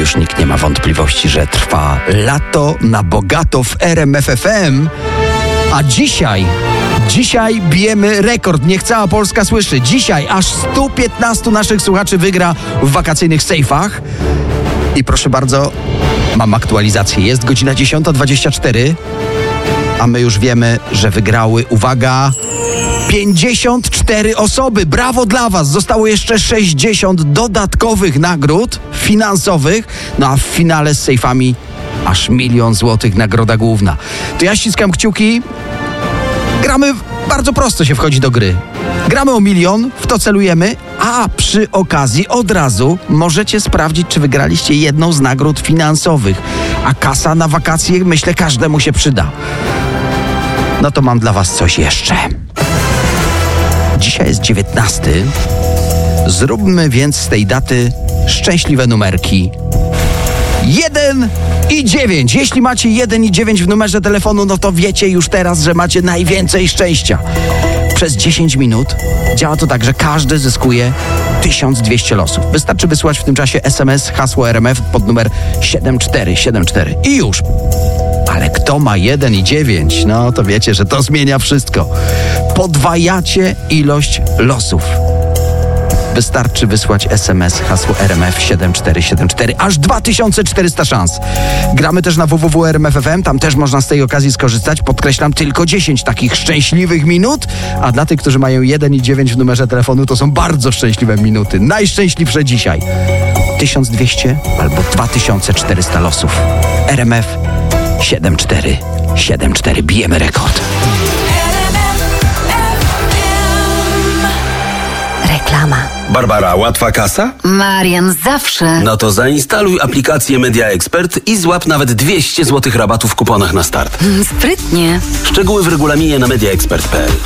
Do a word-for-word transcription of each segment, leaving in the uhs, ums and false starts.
już nikt nie ma wątpliwości, że trwa lato na bogato w R M F F M. A dzisiaj, dzisiaj bijemy rekord. Niech cała Polska słyszy. Dzisiaj aż stu piętnastu naszych słuchaczy wygra w wakacyjnych sejfach. I proszę bardzo, mam aktualizację. Jest godzina dziesiąta dwadzieścia cztery, a my już wiemy, że wygrały, uwaga, pięćdziesiąt cztery osoby. Brawo dla was. Zostało jeszcze sześćdziesiąt dodatkowych nagród finansowych. No a w finale z sejfami aż milion złotych nagroda główna. To ja ściskam kciuki. Gramy, bardzo prosto się wchodzi do gry. Gramy o milion, w to celujemy, a przy okazji od razu możecie sprawdzić, czy wygraliście jedną z nagród finansowych. A kasa na wakacje, myślę, każdemu się przyda. No to mam dla was coś jeszcze. Dzisiaj jest dziewiętnasty. Zróbmy więc z tej daty szczęśliwe numerki. jeden i dziewięć. Jeśli macie jeden i dziewięć w numerze telefonu, no to wiecie już teraz, że macie najwięcej szczęścia. Przez dziesięć minut działa to tak, że każdy zyskuje tysiąc dwieście losów. Wystarczy wysłać w tym czasie S M S hasło R M F pod numer siedem cztery siedem cztery i już. Ale kto ma jeden i dziewięć, no to wiecie, że to zmienia wszystko. Podwajacie ilość losów. Wystarczy wysłać S M S hasło R M F siedem cztery siedem cztery. Aż dwa tysiące czterysta szans. Gramy też na w w w kropka r m f f m. Tam też można z tej okazji skorzystać. Podkreślam, tylko dziesięć takich szczęśliwych minut. A dla tych, którzy mają jeden i dziewięć w numerze telefonu, to są bardzo szczęśliwe minuty. Najszczęśliwsze dzisiaj. tysiąc dwieście albo dwa tysiące czterysta losów. R M F siedem cztery siedem cztery. Bijemy rekord. Reklama. Barbara, łatwa kasa? Marian, zawsze. No to zainstaluj aplikację Media Expert i złap nawet dwieście złotych rabatu w kuponach na start. Mm, sprytnie. Szczegóły w regulaminie na mediaexpert kropka p l.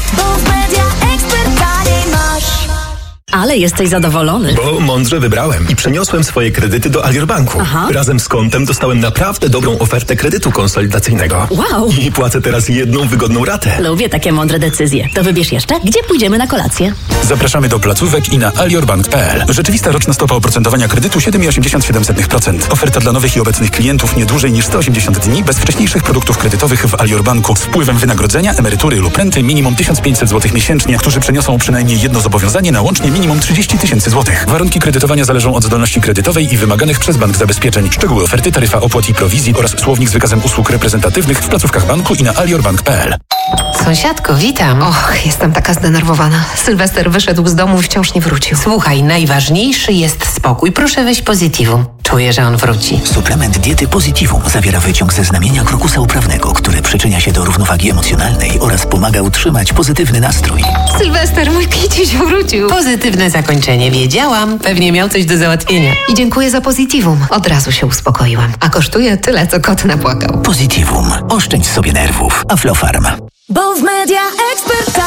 Ale jesteś zadowolony. Bo mądrze wybrałem i przeniosłem swoje kredyty do Alior Banku. Aha. Razem z kontem dostałem naprawdę dobrą ofertę kredytu konsolidacyjnego. Wow. I płacę teraz jedną wygodną ratę. Lubię takie mądre decyzje. To wybierz jeszcze, gdzie pójdziemy na kolację. Zapraszamy do placówek i na aliorbank kropka p l. Rzeczywista roczna stopa oprocentowania kredytu siedem przecinek osiemdziesiąt siedem procent. Oferta dla nowych i obecnych klientów nie dłużej niż sto osiemdziesiąt dni bez wcześniejszych produktów kredytowych w Alior Banku z wpływem wynagrodzenia, emerytury lub renty minimum tysiąc pięćset złotych miesięcznie, którzy przeniosą przynajmniej jedno zobowiązanie na łącznie minimum trzydzieści tysięcy złotych. Warunki kredytowania zależą od zdolności kredytowej i wymaganych przez bank zabezpieczeń. Szczegóły oferty, taryfa opłat i prowizji oraz słownik z wykazem usług reprezentatywnych w placówkach banku i na aliorbank kropka p l. Sąsiadko, witam. Och, jestem taka zdenerwowana. Sylwester wyszedł z domu i wciąż nie wrócił. Słuchaj, najważniejszy jest spokój. Proszę weź Positivum. Czuję, że on wróci. Suplement diety Positivum zawiera wyciąg ze znamienia krokusa uprawnego, który przyczynia się do równowagi emocjonalnej oraz pomaga utrzymać pozytywny nastrój. Sylwester, mój kiciuś wrócił. Pozytywne zakończenie. Wiedziałam. Pewnie miał coś do załatwienia. I dziękuję za Positivum. Od razu się uspokoiłam. A kosztuje tyle, co kot napłakał. Positivum. Oszczędź sobie nerwów. Aflofarm. Bo w Media Expert